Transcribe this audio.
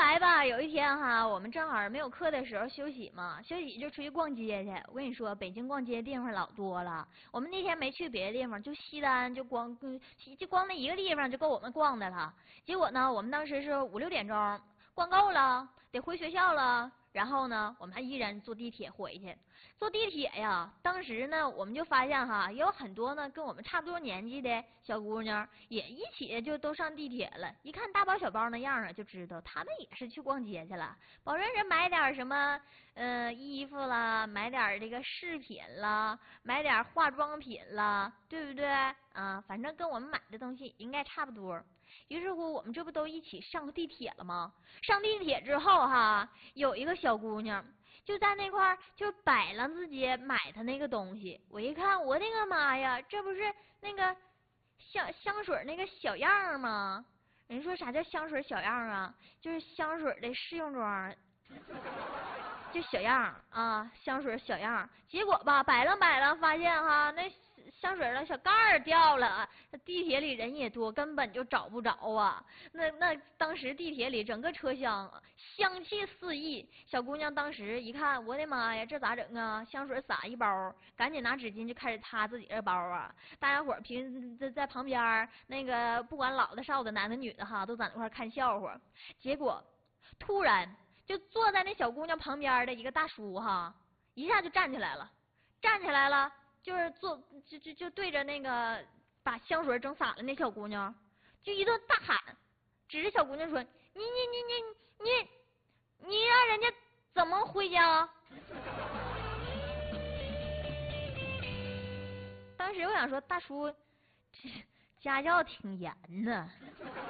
来吧，有一天哈，我们正好没有课的时候休息嘛，休息就出去逛街去。我跟你说，北京逛街的地方老多了。我们那天没去别的地方，就西单，就光那一个地方就够我们逛的了。结果呢，我们当时是5、6点钟逛够了，得回学校了。然后呢，我们还依然坐地铁回去。坐地铁呀，当时呢，我们就发现哈，也有很多呢跟我们差不多年纪的小姑娘也一起就都上地铁了。一看大包小包那样啊，就知道他们也是去逛街去了，保证是买点什么衣服啦，买点这个饰品啦，买点化妆品啦，对不对啊？反正跟我们买的东西应该差不多。于是乎，我们这不都一起上地铁了吗？上地铁之后哈，有一个小姑娘就在那块儿就摆了自己买的那个东西。我一看，我的个妈呀，这不是那个香水那个小样吗？人说啥叫香水小样啊？就是香水的试用装。就小样啊，香水小样。结果吧，摆了，发现哈，那香水的小盖儿掉了。地铁里人也多，根本就找不着啊。那当时地铁里整个车厢香气四溢。小姑娘当时一看，我的妈呀，这咋整啊？香水撒一包，赶紧拿纸巾就开始擦自己这包啊。大家伙儿在旁边，那个不管老的少的，男的女的哈，都在那块看笑话。结果突然。就坐在那小姑娘旁边的一个大叔哈，一下就站起来了，就是就对着那个把香水整洒了那小姑娘，就一顿大喊，指着小姑娘说：“你让人家怎么回家？”当时我想说，大叔这家教挺严呢。